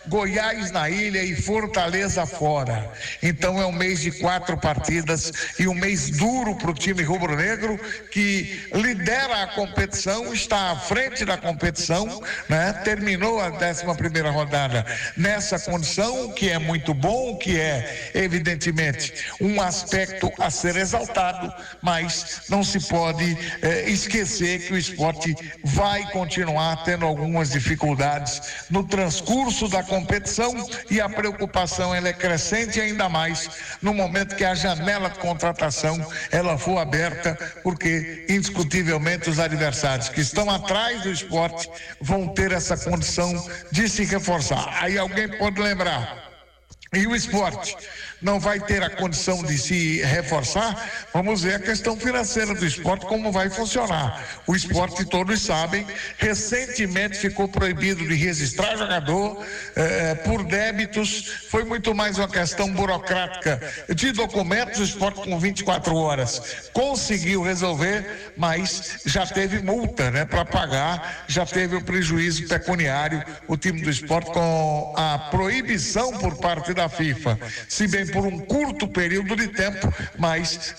Goiás na ilha e Fortaleza fora. Então é um mês de 4 partidas e um mês duro para o time rubro-negro, que lidera a competição, está à frente da competição, né? Terminou a 11ª rodada nessa condição, que é muito bom, que é evidentemente um aspecto a ser exaltado, mas não se pode esquecer que o esporte vai continuar tendo algumas dificuldades no transcurso da competição, e a preocupação ela é crescente, ainda mais no momento que a janela de contratação ela for aberta, porque indiscutivelmente os adversários que estão atrás do esporte vão ter essa condição de se reforçar. Aí alguém pode lembrar, e o esporte não vai ter a condição de se reforçar? Vamos ver a questão financeira do esporte, como vai funcionar. O esporte, todos sabem, recentemente ficou proibido de registrar jogador por débitos. Foi muito mais uma questão burocrática de documentos. O esporte, com 24 horas, conseguiu resolver, mas já teve multa, né, para pagar, já teve o prejuízo pecuniário, o time do esporte, com a proibição por parte da FIFA, se bem por um curto período de tempo, mas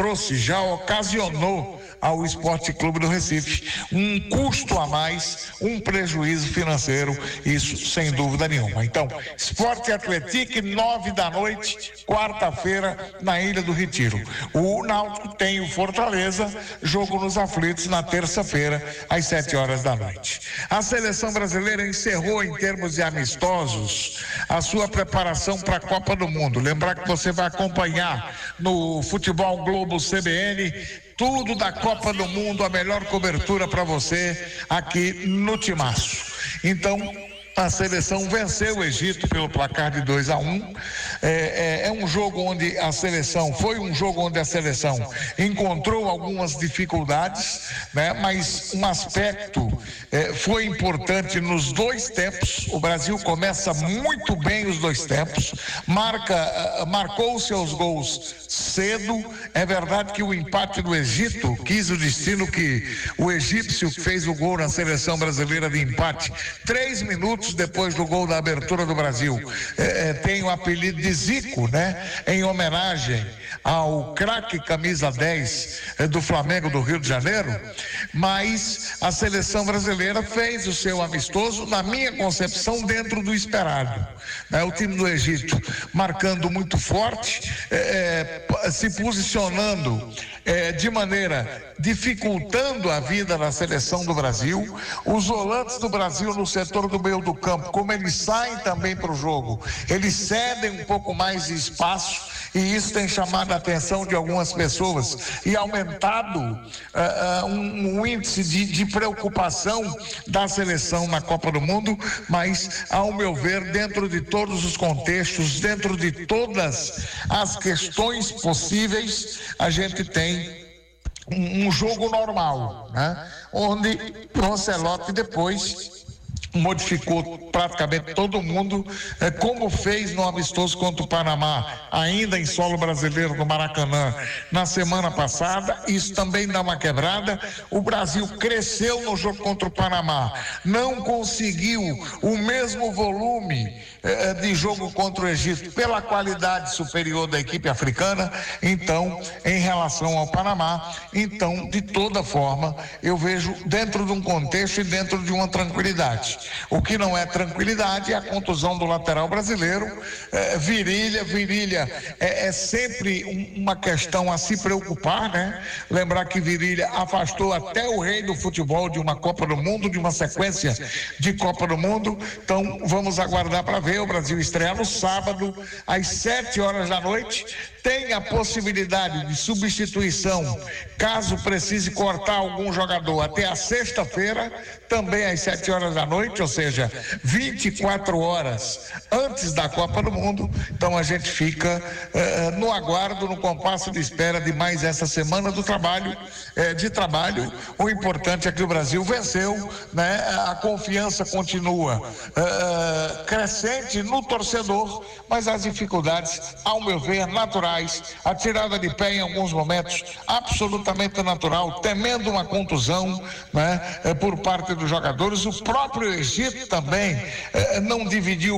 já ocasionou ao Esporte Clube do Recife um custo a mais, um prejuízo financeiro, isso sem dúvida nenhuma. Então, Esporte Atlético, 9 da noite, quarta-feira, na Ilha do Retiro. O Náutico tem o Fortaleza, jogo nos aflitos, na terça-feira, às 7 horas da noite. A seleção brasileira encerrou, em termos de amistosos, a sua preparação para a Copa do Mundo. Lembrar que você vai acompanhar no Futebol Globo CBN tudo da Copa do Mundo, a melhor cobertura para você aqui no Timaço. Então, a seleção venceu o Egito pelo placar de 2-1. Foi um jogo onde a seleção encontrou algumas dificuldades, né? Mas um aspecto foi importante nos 2 tempos. O Brasil começa muito bem os 2 tempos, marcou seus gols cedo. É verdade que o empate do Egito quis o destino que o egípcio fez o gol na seleção brasileira de empate 3 minutos depois do gol da abertura do Brasil. Tem o apelido de Zico, né? Em homenagem ao craque camisa 10 do Flamengo do Rio de Janeiro. Mas a seleção brasileira fez o seu amistoso, na minha concepção, dentro do esperado. O time do Egito marcando muito forte, se posicionando de maneira dificultando a vida da seleção do Brasil. Os volantes do Brasil no setor do meio do campo, como eles saem também para o jogo, eles cedem um pouco mais de espaço, e isso tem chamado a atenção de algumas pessoas e aumentado um índice de preocupação da seleção na Copa do Mundo. Mas, ao meu ver, dentro de todos os contextos, dentro de todas as questões possíveis, a gente tem um jogo normal, né? Onde o Ancelotti depois modificou praticamente todo mundo, como fez no amistoso contra o Panamá, ainda em solo brasileiro, no Maracanã, na semana passada. Isso também dá uma quebrada. O Brasil cresceu no jogo contra o Panamá, não conseguiu o mesmo volume de jogo contra o Egito, pela qualidade superior da equipe africana. Então, em relação ao Panamá, então, de toda forma, eu vejo dentro de um contexto e dentro de uma tranquilidade. O que não é tranquilidade é a contusão do lateral brasileiro, Virilha é sempre uma questão a se preocupar, né? Lembrar que Virilha afastou até o rei do futebol de uma Copa do Mundo, de uma sequência de Copa do Mundo. Então vamos aguardar para ver. O Brasil estreia no sábado às 7 horas da noite. Tem a possibilidade de substituição, caso precise cortar algum jogador, até a sexta-feira, também às 7 horas da noite, ou seja, 24 horas antes da Copa do Mundo. Então a gente fica no aguardo, no compasso de espera de mais essa semana do trabalho, O importante é que o Brasil venceu, né? A confiança continua crescente no torcedor, mas as dificuldades, ao meu ver, naturais. A tirada de pé em alguns momentos absolutamente natural, temendo uma contusão, né? Por parte dos jogadores. O próprio Egito também não dividiu